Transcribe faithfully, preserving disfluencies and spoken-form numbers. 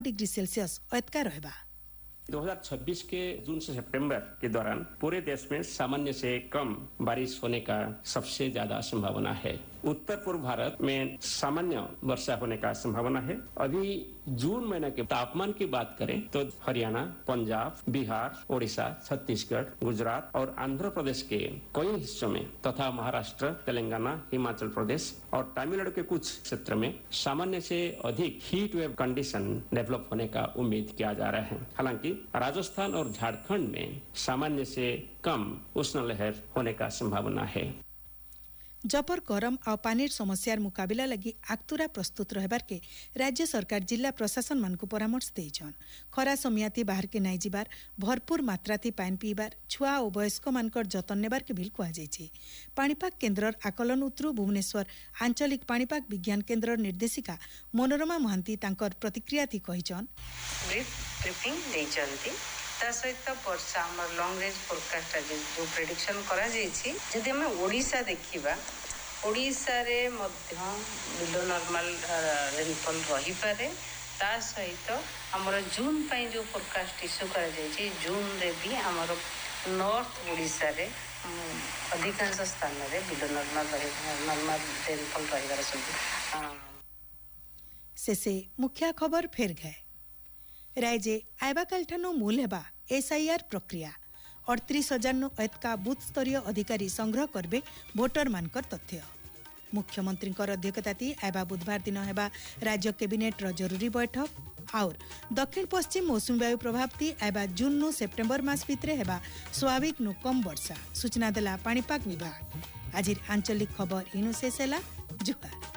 Degree Celsius अतका रहबा। दो हज़ार छब्बीस के जून से सितंबर के दौरान पूरे देश में सामान्य से कम बारिश होने का सबसे ज्यादा संभावना है। उत्तर पूर्व भारत में सामान्य वर्षा होने का संभावना है। अभी जून महीने के तापमान की बात करें तो हरियाणा, पंजाब, बिहार, ओडिशा, छत्तीसगढ़, गुजरात और आंध्र प्रदेश के कई हिस्सों में तथा महाराष्ट्र, तेलंगाना, हिमाचल प्रदेश और तमिलनाडु के कुछ क्षेत्र में सामान्य से अधिक हीट वेव कंडीशन डेवलप होने का उम्मीद किया जा रहा है। हालांकि राजस्थान और झारखंड में सामान्य से कम उष्ण लहर होने का संभावना है। जपर गरम आ पानीर समस्यार मुकाबिला लगी आक्तुरा प्रस्तुत रहबार के राज्य सरकार जिला प्रशासन मान को परामर्श देइछन। खरा समियाती बाहर के नाई जिबार, भरपूर मात्राती पानी पीबार, छुआ और वयस्क मानकर जतन नेबार के बिल कुआ जाइछि। पाणीपाग केन्द्रर आकलन उत्रु भुवनेश्वर आंचलिक पाणीपाग विज्ञान केन्द्र निर्देशिका मनोरमा महांती तांकर प्रतिक्रिया थी कहिछन। ब्रीफिंग देइछन्ती ता सहित वर्षा हमर लॉन्ग रेंज फोरकास्ट जो प्रेडिक्शन करा जाइछि जदि हम ओडिशा देखिबा ओडिशा रे मध्य बिलो नॉर्मल रेनफॉल रही पारे। ता सहित हमर जून पई जो फोरकास्ट इश्यू करा जाइछि जून रे भी हमर नॉर्थ ओडिशा रे अधिकांश स्थान रे बिलो नॉर्मल नॉर्मल रेनफॉल रहिबार सब। शेषे मुख्य खबर फेर गए। राज्य आईबाकाल ठानु मूल हेबा एसआईआर प्रक्रिया अड़तीस हजार नु एतका बूथ स्तरीय अधिकारी संग्रह करबे भोटर मानकर तथ्य। मुख्यमंत्री अध्यक्षताती आईबा बुधवार दिन हेबा राज्य कैबिनेट रो जरूरी बैठक और दक्षिण पश्चिम मौसुमी वायु प्रभावती आईबा जून नु सेप्टेम्बर मास भितरे हेबा स्वाभाविक नु कम वर्षा सूचना देला पाणीपाग विभाग। आज आंचलिक खबर इनु शेष ହେଲା। जुहार।